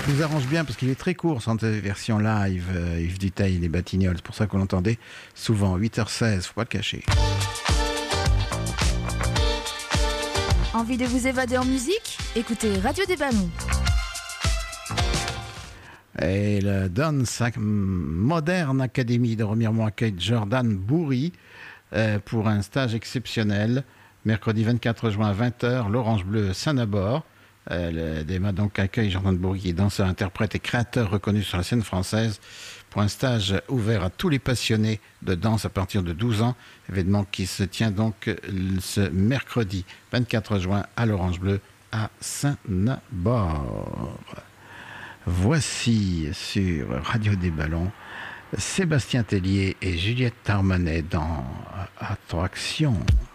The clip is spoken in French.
nous arrange bien parce qu'il est très court, cette version live, Yves Duteil, les Batignolles. C'est pour ça qu'on l'entendait souvent. 8h16, faut pas le cacher. Envie de vous évader en musique? Écoutez Radio des Ballons. Et le Dance Modern Academy de Remiremont accueille Jordan Bourri pour un stage exceptionnel. Mercredi 24 juin à 20h, l'Orange Bleu Saint-Nabord. Le DEMA donc accueille Jordan Bourri, qui est danseur, interprète et créateur reconnu sur la scène française, pour un stage ouvert à tous les passionnés de danse à partir de 12 ans. Événement qui se tient donc ce mercredi 24 juin à l'Orange Bleu à Saint-Nabord. Voici sur Radio des Ballons Sébastien Tellier et Juliette Armanet dans Attraction.